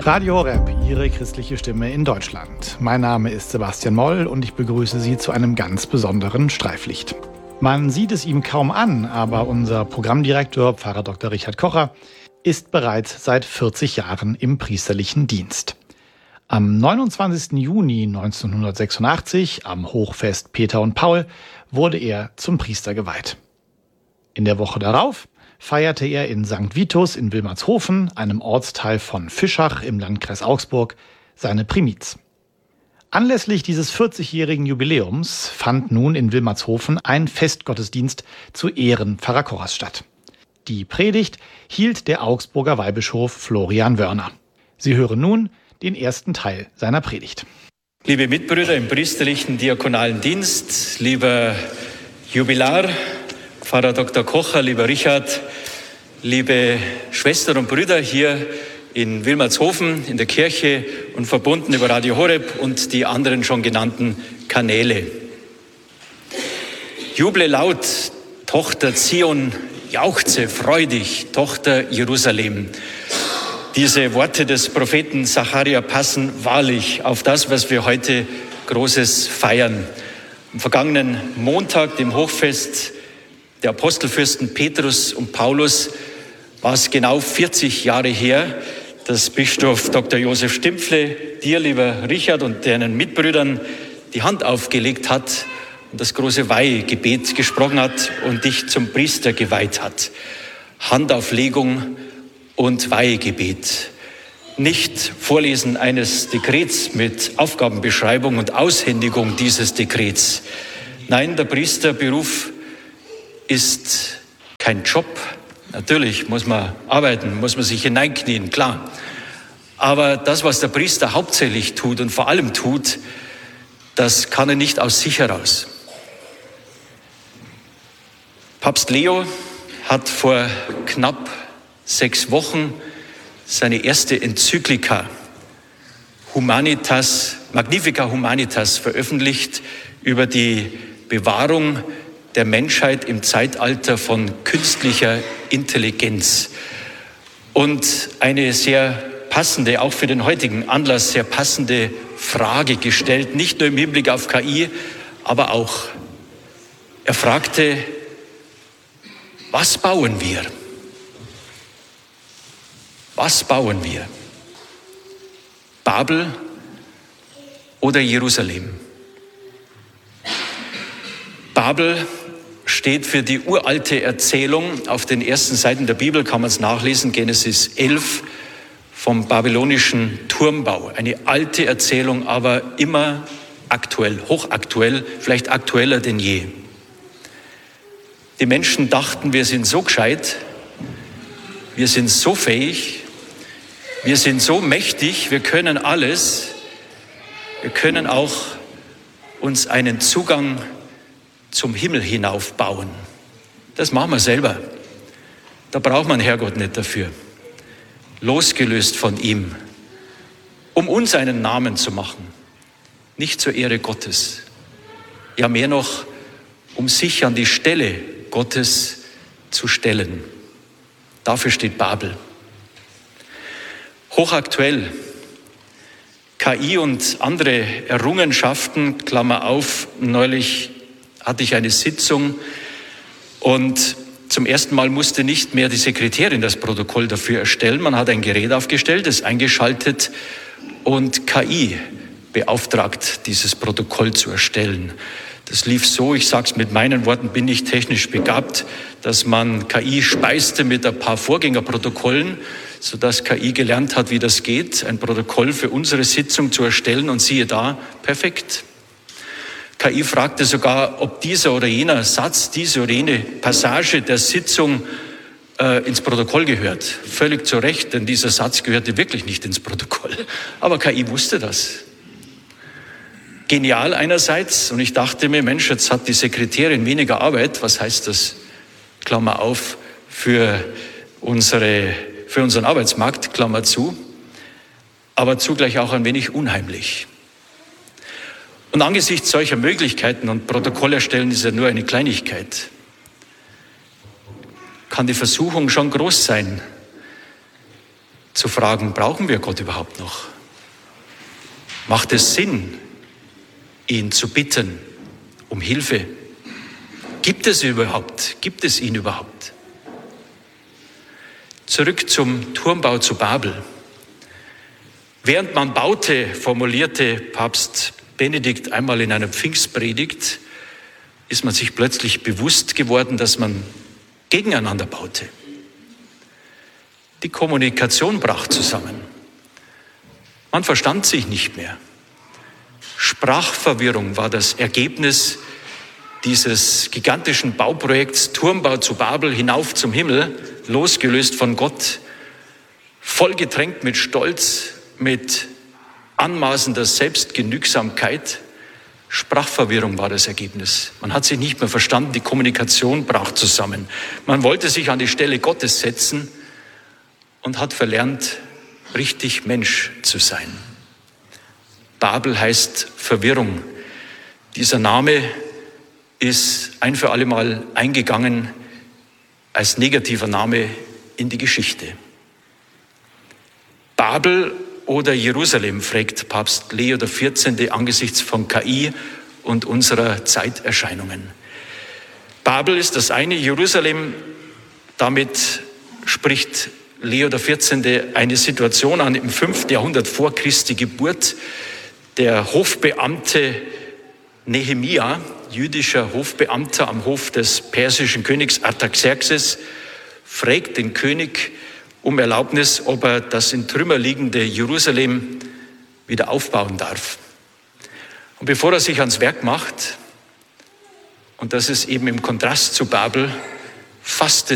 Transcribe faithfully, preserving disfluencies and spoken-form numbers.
Radio Horeb, Ihre christliche Stimme in Deutschland. Mein Name ist Sebastian Moll und ich begrüße Sie zu einem ganz besonderen Streiflicht. Man sieht es ihm kaum an, aber unser Programmdirektor, Pfarrer Doktor Richard Kocher, ist bereits seit vierzig Jahren im priesterlichen Dienst. Am neunundzwanzigsten Juni neunzehnhundertsechsundachtzig, am Hochfest Peter und Paul, wurde er zum Priester geweiht. In der Woche darauf feierte er in Sankt Vitus in Wilmershofen, einem Ortsteil von Fischach im Landkreis Augsburg, seine Primiz. Anlässlich dieses vierzigjährigen Jubiläums fand nun in Wilmershofen ein Festgottesdienst zu Ehren Pfarrer Kochers statt. Die Predigt hielt der Augsburger Weihbischof Florian Wörner. Sie hören nun den ersten Teil seiner Predigt. Liebe Mitbrüder im priesterlichen diakonalen Dienst, lieber Jubilar, Pfarrer Doktor Kocher, lieber Richard, liebe Schwestern und Brüder hier in Wilmershofen in der Kirche und verbunden über Radio Horeb und die anderen schon genannten Kanäle. Juble laut, Tochter Zion, jauchze freudig, Tochter Jerusalem. Diese Worte des Propheten Sacharja passen wahrlich auf das, was wir heute Großes feiern. Am vergangenen Montag, dem Hochfest der Apostelfürsten Petrus und Paulus, war es genau vierzig Jahre her, dass Bischof Doktor Josef Stimpfle dir, lieber Richard, und deinen Mitbrüdern die Hand aufgelegt hat und das große Weihgebet gesprochen hat und dich zum Priester geweiht hat. Handauflegung und Weihgebet. Nicht Vorlesen eines Dekrets mit Aufgabenbeschreibung und Aushändigung dieses Dekrets. Nein, der Priesterberuf ist kein Job. Natürlich muss man arbeiten, muss man sich hineinknien, klar. Aber das, was der Priester hauptsächlich tut und vor allem tut, das kann er nicht aus sich heraus. Papst Leo hat vor knapp sechs Wochen seine erste Enzyklika Humanitas, Magnifica Humanitas veröffentlicht über die Bewahrung der Menschheit im Zeitalter von künstlicher Intelligenz. Und eine sehr passende, auch für den heutigen Anlass, sehr passende Frage gestellt, nicht nur im Hinblick auf K I, aber auch. Er fragte, was bauen wir? Was bauen wir? Babel oder Jerusalem? Babel steht für die uralte Erzählung. Auf den ersten Seiten der Bibel kann man es nachlesen, Genesis elf, vom babylonischen Turmbau. Eine alte Erzählung, aber immer aktuell, hochaktuell, vielleicht aktueller denn je. Die Menschen dachten, wir sind so gescheit, wir sind so fähig, wir sind so mächtig, wir können alles, wir können auch uns einen Zugang zum Himmel hinaufbauen. Das machen wir selber. Da braucht man Herrgott nicht dafür. Losgelöst von ihm, um uns einen Namen zu machen. Nicht zur Ehre Gottes. Ja, mehr noch, um sich an die Stelle Gottes zu stellen. Dafür steht Babel. Hochaktuell. K I und andere Errungenschaften, Klammer auf, neulich hatte ich eine Sitzung und zum ersten Mal musste nicht mehr die Sekretärin das Protokoll dafür erstellen. Man hat ein Gerät aufgestellt, es eingeschaltet und K I beauftragt, dieses Protokoll zu erstellen. Das lief so, ich sage es mit meinen Worten, bin ich technisch begabt, dass man K I speiste mit ein paar Vorgängerprotokollen, sodass K I gelernt hat, wie das geht, ein Protokoll für unsere Sitzung zu erstellen und siehe da, perfekt. K I fragte sogar, ob dieser oder jener Satz, diese oder jene Passage der Sitzung äh, ins Protokoll gehört. Völlig zu Recht, denn dieser Satz gehörte wirklich nicht ins Protokoll. Aber K I wusste das. Genial einerseits, und ich dachte mir, Mensch, jetzt hat die Sekretärin weniger Arbeit. Was heißt das? Klammer auf, für, unsere, für unseren Arbeitsmarkt, Klammer zu. Aber zugleich auch ein wenig unheimlich. Und angesichts solcher Möglichkeiten, und Protokoll erstellen ist ja nur eine Kleinigkeit, kann die Versuchung schon groß sein, zu fragen, brauchen wir Gott überhaupt noch? Macht es Sinn, ihn zu bitten um Hilfe? Gibt es überhaupt? Gibt es ihn überhaupt? Zurück zum Turmbau zu Babel. Während man baute, formulierte Papst Benedikt einmal in einer Pfingstpredigt, ist man sich plötzlich bewusst geworden, dass man gegeneinander baute. Die Kommunikation brach zusammen. Man verstand sich nicht mehr. Sprachverwirrung war das Ergebnis dieses gigantischen Bauprojekts Turmbau zu Babel hinauf zum Himmel, losgelöst von Gott, vollgetränkt mit Stolz, mit anmaßender Selbstgenügsamkeit. Sprachverwirrung war das Ergebnis. Man hat sich nicht mehr verstanden, die Kommunikation brach zusammen. Man wollte sich an die Stelle Gottes setzen und hat verlernt, richtig Mensch zu sein. Babel heißt Verwirrung. Dieser Name ist ein für alle Mal eingegangen als negativer Name in die Geschichte. Babel oder Jerusalem, fragt Papst Leo der vierzehnte angesichts von K I und unserer Zeiterscheinungen. Babel ist das eine, Jerusalem, damit spricht Leo der vierzehnte eine Situation an im fünften Jahrhundert vor Christi Geburt. Der Hofbeamte Nehemia, jüdischer Hofbeamter am Hof des persischen Königs Artaxerxes, fragt den König um Erlaubnis, ob er das in Trümmer liegende Jerusalem wieder aufbauen darf. Und bevor er sich ans Werk macht, und das ist eben im Kontrast zu Babel, fastet